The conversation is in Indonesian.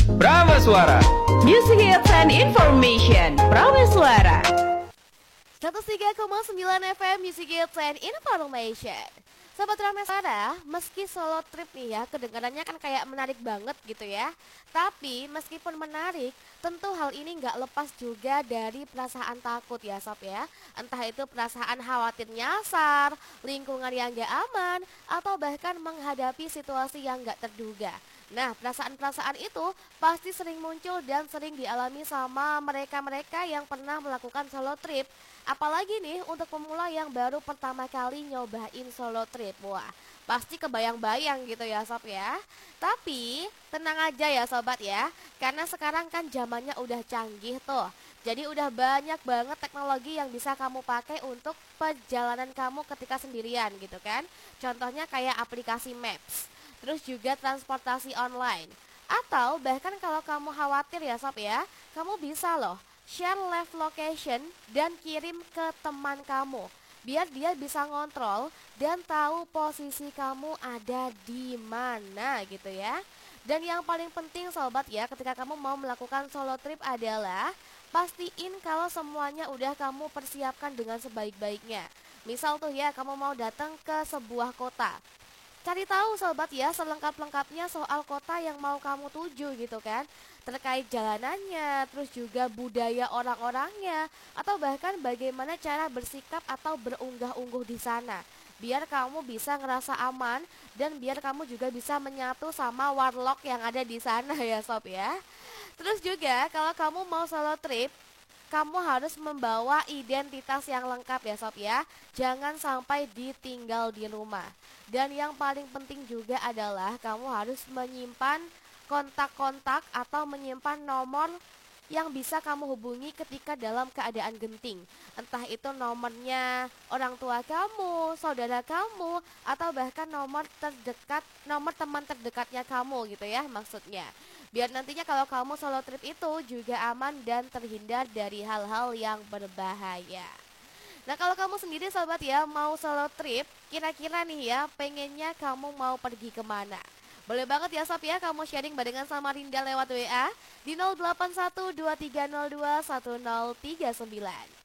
Prameswara. Music hits and information. Prameswara. 103,9 FM Music Hits and Information. Sobat Prameswara, meski solo trip nih ya, kedengarannya kan kayak menarik banget gitu ya. Tapi meskipun menarik, tentu hal ini nggak lepas juga dari perasaan takut ya sob ya. Entah itu perasaan khawatir nyasar, lingkungan yang nggak aman, atau bahkan menghadapi situasi yang nggak terduga. Nah, perasaan-perasaan itu pasti sering muncul dan sering dialami sama mereka-mereka yang pernah melakukan solo trip. Apalagi nih untuk pemula yang baru pertama kali nyobain solo trip. Wah, pasti kebayang-bayang gitu ya sob ya. Tapi tenang aja ya sobat ya, karena sekarang kan zamannya udah canggih tuh. Jadi udah banyak banget teknologi yang bisa kamu pakai untuk perjalanan kamu ketika sendirian gitu kan. Contohnya kayak aplikasi Maps, terus juga transportasi online. Atau bahkan kalau kamu khawatir ya sob ya, kamu bisa loh share live location dan kirim ke teman kamu, biar dia bisa ngontrol dan tahu posisi kamu ada di mana gitu ya. Dan yang paling penting sobat ya, ketika kamu mau melakukan solo trip adalah pastiin kalau semuanya udah kamu persiapkan dengan sebaik-baiknya. Misal tuh ya, kamu mau datang ke sebuah kota, cari tahu sobat ya selengkap-lengkapnya soal kota yang mau kamu tuju gitu kan. Terkait jalanannya, terus juga budaya orang-orangnya, atau bahkan bagaimana cara bersikap atau berunggah-ungguh di sana. Biar kamu bisa ngerasa aman dan biar kamu juga bisa menyatu sama warlock yang ada di sana ya sob ya. Terus juga kalau kamu mau solo trip, kamu harus membawa identitas yang lengkap ya sob ya. Jangan sampai ditinggal di rumah. Dan yang paling penting juga adalah kamu harus menyimpan kontak-kontak atau menyimpan nomor yang bisa kamu hubungi ketika dalam keadaan genting. Entah itu nomornya orang tua kamu, saudara kamu, atau bahkan nomor terdekat, nomor teman terdekatnya kamu gitu ya maksudnya. Biar nantinya kalau kamu solo trip itu juga aman dan terhindar dari hal-hal yang berbahaya. Nah kalau kamu sendiri sobat ya mau solo trip, kira-kira nih ya pengennya kamu mau pergi kemana? Boleh banget ya sob ya kamu sharing barengan sama Rinda lewat WA di 081230210039.